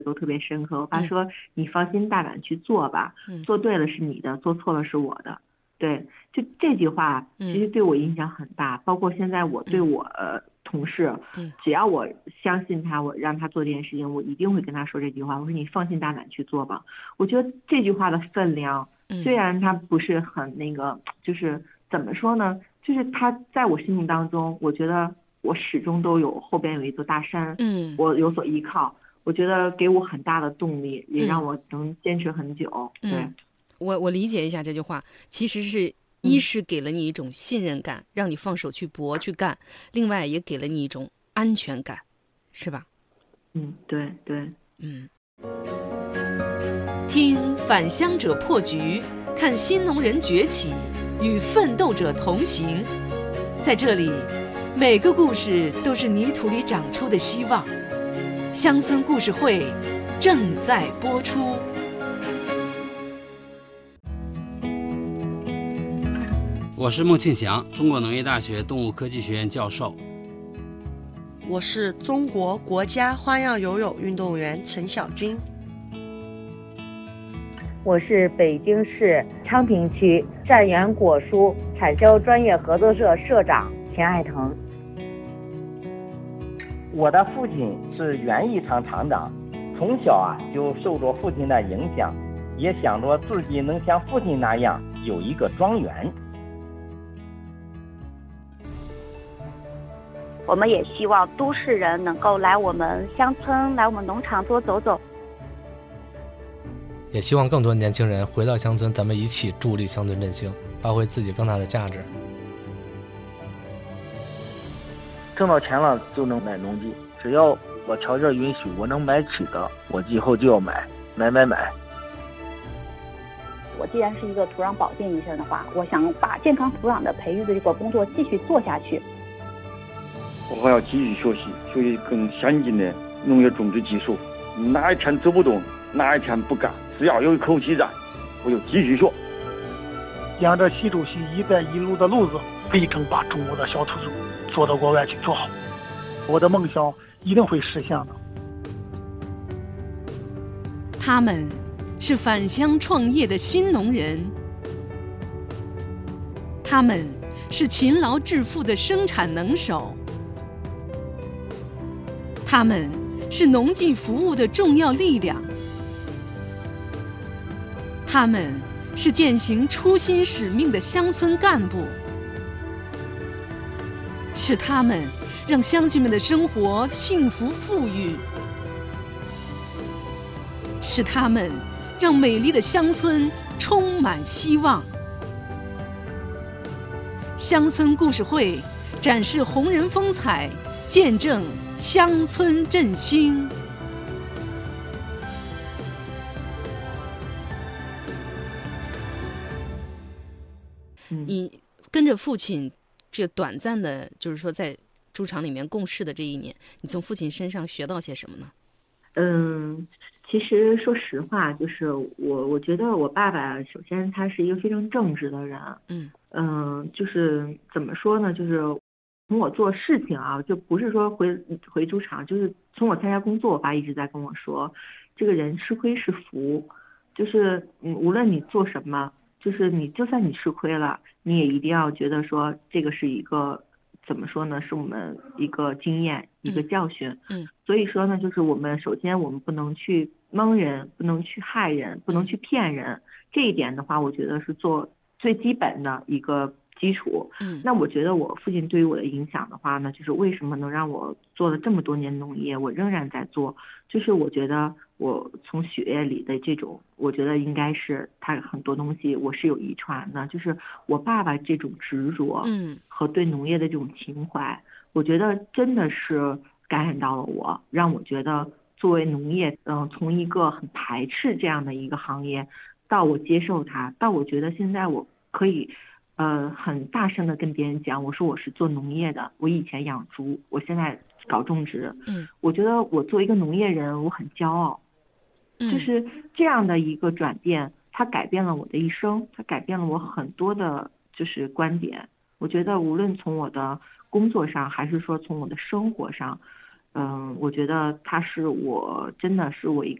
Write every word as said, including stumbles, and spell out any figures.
都特别深刻。我爸说、嗯、你放心大胆去做吧、嗯、做对了是你的，做错了是我的。对，就这句话其实对我影响很大、嗯、包括现在我对我、呃、同事、嗯、只要我相信他，我让他做这件事情，我一定会跟他说这句话，我说你放心大胆去做吧。我觉得这句话的分量虽然他不是很那个，就是怎么说呢，就是他在我心目当中，我觉得我始终都有后边有一座大山，嗯，我有所依靠，我觉得给我很大的动力，也让我能坚持很久。嗯、对， 我我理解一下这句话，其实是一是给了你一种信任感，嗯、让你放手去搏去干，另外也给了你一种安全感，是吧？ 嗯，对对， 嗯。听返乡者破局，看新农人崛起，与奋斗者同行。在这里，每个故事都是泥土里长出的希望。乡村故事会正在播出。 我是孟庆祥，中国农业大学动物科技学院教授。 我是中国国家花样游泳运动员陈晓军。 我是北京市昌平区善源果蔬产销专业合作社社长田爱腾。 我的父亲是园艺厂厂长，从小啊就受着父亲的影响，也想着自己能像父亲那样有一个庄园。 我们也希望都市人能够来我们乡村，来我们农场多走走。 也希望更多年轻人回到乡村，咱们一起助力乡村振兴，发挥自己更大的价值。 挣到钱了就能买农机，只要我条件允许，我能买起的，我以后就要买，买买买。 我既然是一个土壤保健医生的话，我想把健康土壤的培育的这个工作继续做下去。 我还要继续学习，学习更先进的农业种植技术。哪一天走不动，哪一天不干，只要有一口气在，我就继续学。 沿着习主席一带一路的路子，力争把中国的小土猪做到国外去做好。我的梦想一定会实现的。 他们是返乡创业的新农人，他们是勤劳致富的生产能手，他们是农技服务的重要力量，他们是践行初心使命的乡村干部，是他们让乡亲们的生活幸福富裕，是他们让美丽的乡村充满希望。乡村故事会展示红人风采，见证乡村振兴。你跟着父亲这短暂的，就是说在猪场里面共事的这一年，你从父亲身上学到些什么呢？ 嗯，其实说实话，就是我我觉得我爸爸首先他是一个非常正直的人，嗯嗯，就是怎么说呢，就是从我做事情啊，就不是说回回猪场，就是从我参加工作，我爸一直在跟我说，这个人吃亏是福，就是嗯，无论你做什么，就是你就算你吃亏了，你也一定要觉得说这个是一个怎么说呢，是我们一个经验，一个教训。嗯，所以说呢，就是我们首先我们不能去蒙人，不能去害人，不能去骗人。嗯、这一点的话，我觉得是做最基本的一个基础。嗯，那我觉得我父亲对于我的影响的话呢，就是为什么能让我做了这么多年农业，我仍然在做，就是我觉得我从血液里的这种，我觉得应该是他很多东西我是有遗传的，就是我爸爸这种执着，嗯，和对农业的这种情怀，我觉得真的是感染到了我，让我觉得作为农业，嗯、呃，从一个很排斥这样的一个行业，到我接受它，到我觉得现在我可以。呃，很大声的跟别人讲，我说我是做农业的，我以前养猪，我现在搞种植。嗯，我觉得我作为一个农业人，我很骄傲。嗯，就是这样的一个转变，它改变了我的一生，它改变了我很多的，就是观点。我觉得无论从我的工作上，还是说从我的生活上， 嗯，我觉得他是我真的是我一